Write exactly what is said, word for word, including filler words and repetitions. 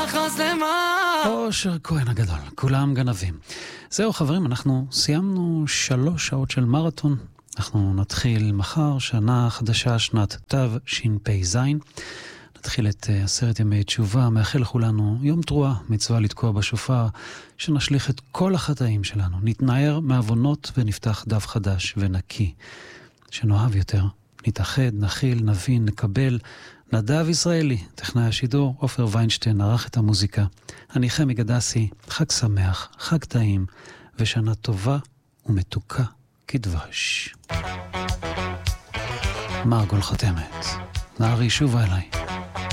ברכה שלמה. אושר כהן הגדול, כולם גנבים. זהו חברים, אנחנו סיימנו שלוש שעות של מרתון. אנחנו נתחיל מחר, שנה חדשה, שנת תשפ"ז. נתחיל את עשרת ימי תשובה, מאחל לכולנו יום תרועה, מצווה לתקוע בשופר, שנשליך את כל החטאים שלנו, נתנער מעוונות ונפתח דף חדש ונקי. שנאהב יותר, נתאחד, נכיל, נבין, נקבל. נדב ישראלי, טכנאי השידור, עופר ויינשטיין, ערך את המוזיקה. אני חמי גדסי, חג שמח, חג טעים, ושנה טובה ומתוקה כדבש. מרגול חתמת, נערי שובה אליי.